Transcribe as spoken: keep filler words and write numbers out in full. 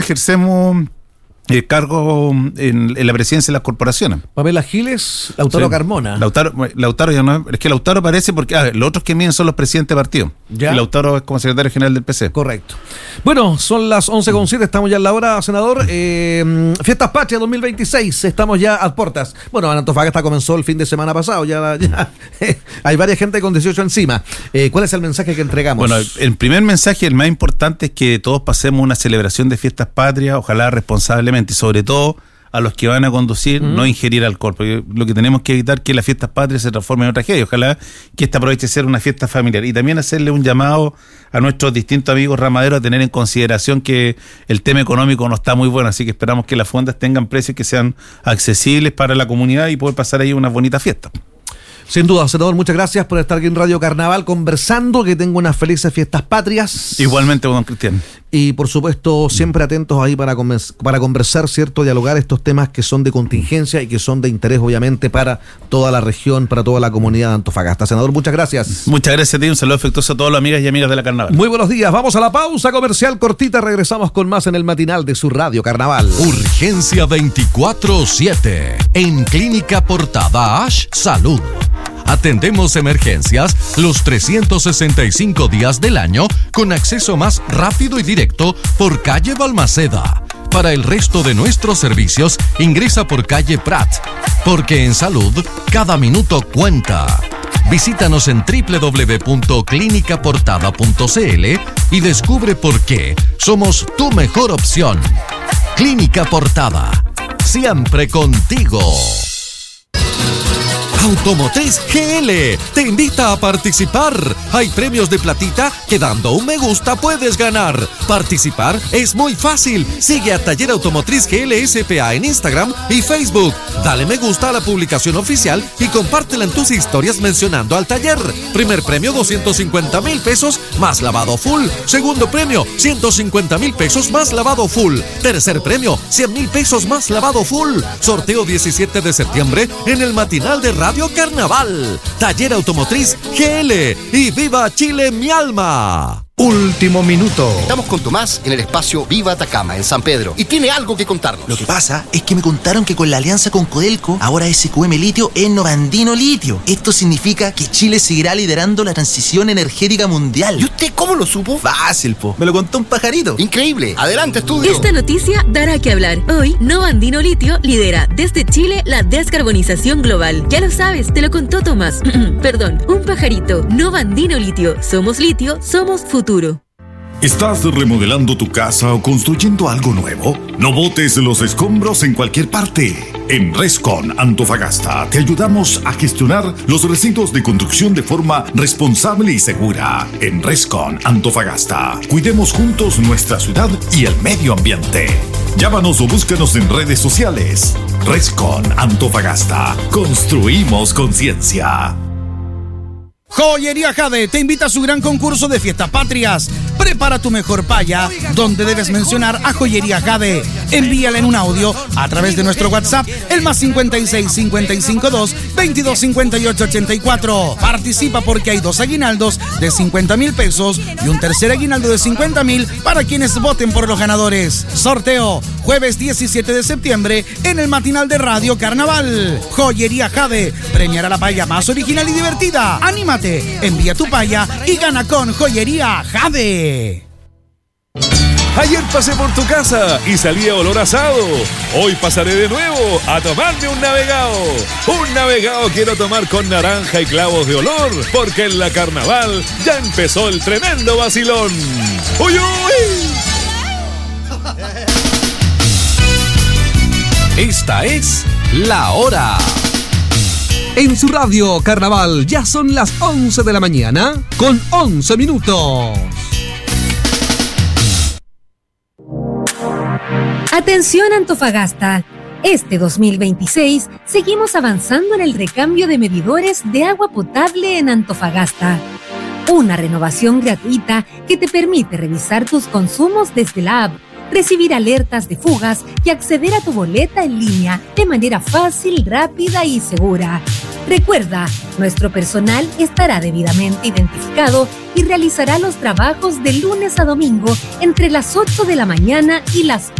ejercemos el cargo en, en la presidencia de las corporaciones. Pamela Giles, Lautaro sí. Carmona. Lautaro, Lautaro ya no es, es que Lautaro aparece porque ah, los otros que miden son los presidentes de partido. ¿Ya? Y Lautaro es como secretario general del P C. Correcto. Bueno, son las once con siete, estamos ya en la hora, senador. Eh, Fiestas Patrias dos mil veintiséis, estamos ya a puertas. Bueno, en Antofagasta comenzó el fin de semana pasado, ya, ya hay varias gente con dieciocho encima. Eh, ¿Cuál es el mensaje que entregamos? Bueno, el primer mensaje, el más importante, es que todos pasemos una celebración de Fiestas Patrias, ojalá responsablemente, y sobre todo a los que van a conducir, mm. no ingerir alcohol, porque lo que tenemos que evitar es que las fiestas patrias se transformen en tragedia. Ojalá que esta aproveche de ser una fiesta familiar, y también hacerle un llamado a nuestros distintos amigos ramaderos a tener en consideración que el tema económico no está muy bueno, así que esperamos que las fondas tengan precios que sean accesibles para la comunidad y poder pasar ahí una bonita fiesta. Sin duda, senador, muchas gracias por estar aquí en Radio Carnaval conversando, que tenga unas felices fiestas patrias. Igualmente, don Cristian. Y por supuesto, siempre atentos ahí para, para conversar, ¿cierto? Dialogar estos temas que son de contingencia y que son de interés, obviamente, para toda la región, para toda la comunidad de Antofagasta. Senador, muchas gracias. Muchas gracias a ti, un saludo afectuoso a todos los amigas y amigas de la Carnaval. Muy buenos días, vamos a la pausa comercial cortita, regresamos con más en el matinal de su Radio Carnaval. Urgencia veinticuatro siete, en Clínica Portada Ash Salud. Atendemos emergencias los trescientos sesenta y cinco días del año con acceso más rápido y directo por calle Balmaceda. Para el resto de nuestros servicios, ingresa por calle Prat, porque en salud, cada minuto cuenta. Visítanos en doble u doble u doble u punto clínica portada punto c l y descubre por qué somos tu mejor opción. Clínica Portada, siempre contigo. Automotriz G L te invita a participar. Hay premios de platita que dando un me gusta puedes ganar. Participar es muy fácil. Sigue a Taller Automotriz G L S P A en Instagram y Facebook. Dale me gusta a la publicación oficial y compártela en tus historias mencionando al taller. Primer premio doscientos cincuenta mil pesos más lavado full. Segundo premio ciento cincuenta mil pesos más lavado full. Tercer premio cien mil pesos más lavado full. Sorteo diecisiete de septiembre en el matinal de Radio Carnaval. Taller Automotriz G L y Viva Chile, mi alma. Último minuto. Estamos con Tomás en el espacio Viva Atacama, en San Pedro, y tiene algo que contarnos. Lo que pasa es que me contaron que con la alianza con Codelco, ahora S Q M Litio es Novandino Litio. Esto significa que Chile seguirá liderando la transición energética mundial. ¿Y usted cómo lo supo? Fácil, po. Me lo contó un pajarito. Increíble. Adelante, estudio. Esta noticia dará que hablar. Hoy, Novandino Litio lidera desde Chile la descarbonización global. Ya lo sabes, te lo contó Tomás. Perdón, un pajarito. Novandino Litio. Somos litio, somos futuro. ¿Estás remodelando tu casa o construyendo algo nuevo? No botes los escombros en cualquier parte. En Rescon Antofagasta te ayudamos a gestionar los residuos de construcción de forma responsable y segura. En Rescon Antofagasta, cuidemos juntos nuestra ciudad y el medio ambiente. Llámanos o búscanos en redes sociales. Rescon Antofagasta. Construimos conciencia. Joyería Jade te invita a su gran concurso de Fiestas Patrias. Prepara tu mejor paya, donde debes mencionar a Joyería Jade. Envíala en un audio a través de nuestro WhatsApp, el más cincuenta y seis, cincuenta y cinco, dos, veintidós, cincuenta y ocho, ochenta y cuatro. Participa porque hay dos aguinaldos de cincuenta mil pesos y un tercer aguinaldo de cincuenta mil para quienes voten por los ganadores. Sorteo, jueves diecisiete de septiembre en el matinal de Radio Carnaval. Joyería Jade premiará la paya más original y divertida. ¡Anímate! Envía tu paya y gana con Joyería Jade. Ayer pasé por tu casa y salía olor a asado. Hoy pasaré de nuevo a tomarme un navegado. Un navegado quiero tomar con naranja y clavos de olor, porque en la Carnaval ya empezó el tremendo vacilón. ¡Uy, uy! Esta es La Hora. En su Radio Carnaval ya son las once de la mañana con once minutos. Atención Antofagasta. Este dos mil veintiséis seguimos avanzando en el recambio de medidores de agua potable en Antofagasta. Una renovación gratuita que te permite revisar tus consumos desde la app, recibir alertas de fugas y acceder a tu boleta en línea de manera fácil, rápida y segura. Recuerda, nuestro personal estará debidamente identificado y realizará los trabajos de lunes a domingo entre las ocho de la mañana y las